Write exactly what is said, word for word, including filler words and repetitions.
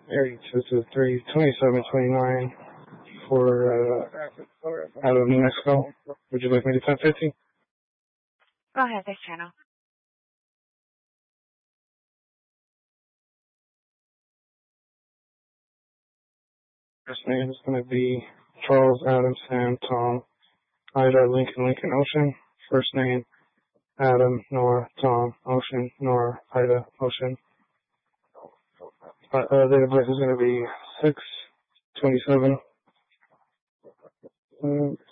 Area two two three, twenty-seven twenty-nine for, uh, out of New Mexico. Would you like me to ten fifty? Go ahead, this channel. First name is going to be Charles, Adam, Sam, Tom, Ida, Lincoln, Lincoln, Ocean. First name, Adam, Nora, Tom, Ocean, Nora, Ida, Ocean. Uh, uh, date of birth is going to be six twenty-seven. Uh,